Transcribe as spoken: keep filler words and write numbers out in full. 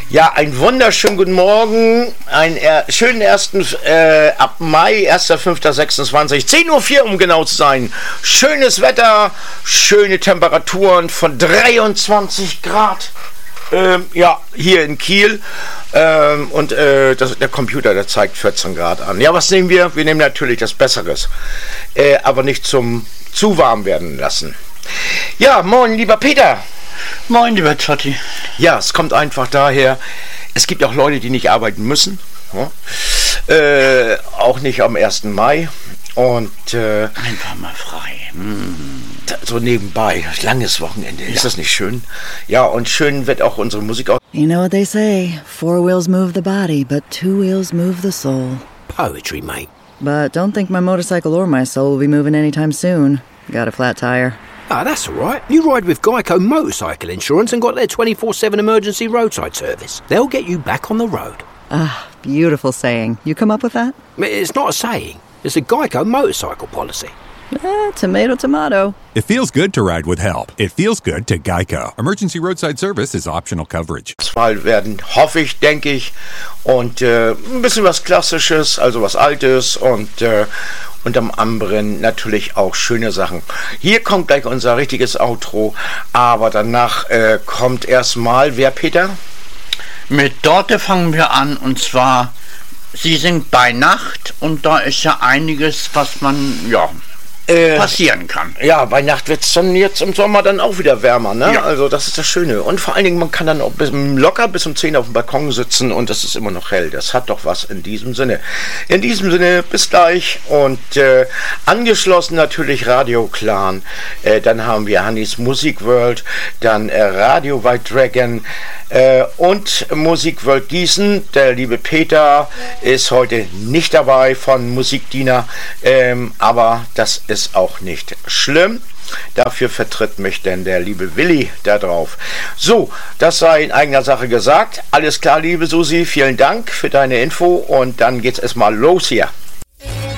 Ja, einen wunderschönen guten Morgen, einen er, schönen ersten äh, ab Mai, erster fünfter sechsundzwanzig, zehn Uhr vier, um genau zu sein. Schönes Wetter, schöne Temperaturen von dreiundzwanzig Grad. Ähm, ja, hier in Kiel. Ähm, und äh, das, der Computer, der zeigt vierzehn Grad an. Ja, was nehmen wir? Wir nehmen natürlich das Besseres. Äh, aber nicht zum zu warm werden lassen. Ja, moin, lieber Peter. Moin, lieber Totti. Ja, es kommt einfach daher, es gibt auch Leute, die nicht arbeiten müssen. Ja? Äh, auch nicht am ersten Mai. Und äh, einfach mal frei. Mm. So nebenbei, langes Wochenende, ja. Ist das nicht schön? Ja, und schön wird auch unsere Musik auch. You know what they say, four wheels move the body, but two wheels move the soul. Poetry, mate. But don't think my motorcycle or my soul will be moving anytime soon. Got a flat tire. Ah, that's all right. You ride with Geico Motorcycle Insurance and got their twenty-four seven emergency roadside service. They'll get you back on the road. Ah, beautiful saying. You come up with that? It's not a saying. It's a Geico motorcycle policy. Eh, tomato, tomato. It feels good to ride with help. It feels good to Geico. Emergency roadside service is optional coverage. Mal werden, hoffe ich, denke ich. Und äh, ein bisschen was Klassisches, also was Altes und äh, unterm anderen natürlich auch schöne Sachen. Hier kommt gleich unser richtiges Outro, aber danach äh, kommt erstmal, wer, Peter? Mit Dorte fangen wir an, und zwar, sie singt bei Nacht, und da ist ja einiges, was man, ja, Äh, passieren kann. Ja, bei Nacht wird es dann jetzt im Sommer dann auch wieder wärmer, ne? Ja. Also das ist das Schöne. Und vor allen Dingen, man kann dann auch bis, locker bis um zehn auf dem Balkon sitzen und es ist immer noch hell. Das hat doch was in diesem Sinne. In diesem Sinne, bis gleich. Und äh, angeschlossen natürlich Radio Clan. Äh, dann haben wir Hannis Musik World, dann äh, Radio White Dragon äh, und Musik World Gießen. Der liebe Peter ist heute nicht dabei von Musikdiener, ähm, aber das ist ist auch nicht schlimm. Dafür vertritt mich denn der liebe Willi da drauf. So, das sei in eigener Sache gesagt. Alles klar, liebe Susi, vielen Dank für deine Info und dann geht's erstmal los hier.